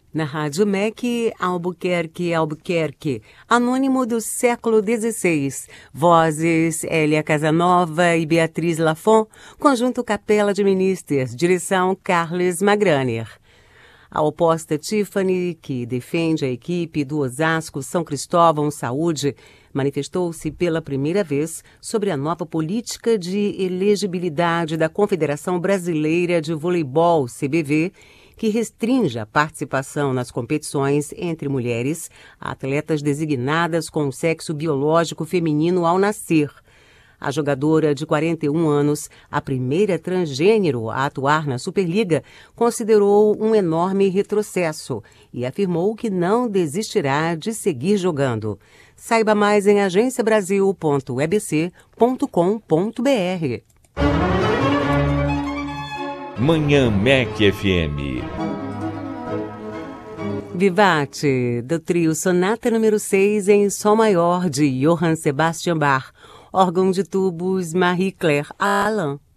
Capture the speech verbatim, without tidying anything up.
Na Rádio M E C, Albuquerque, Albuquerque, anônimo do século dezesseis. Vozes Elia Casanova e Beatriz Lafon, conjunto Capela de Ministers, direção Carles Magraner. A oposta Tiffany, que defende a equipe do Osasco São Cristóvão Saúde, manifestou-se pela primeira vez sobre a nova política de elegibilidade da Confederação Brasileira de Voleibol, C B V, que restringe a participação nas competições entre mulheres, atletas designadas com o sexo biológico feminino ao nascer. A jogadora de quarenta e um anos, a primeira transgênero a atuar na Superliga, considerou um enorme retrocesso e afirmou que não desistirá de seguir jogando. Saiba mais em agência brasil ponto webc ponto com ponto br. Manhã M E C F M. Vivace, do trio Sonata número seis em Sol Maior, de Johann Sebastian Bach. Órgão de tubos Marie-Claire Alain.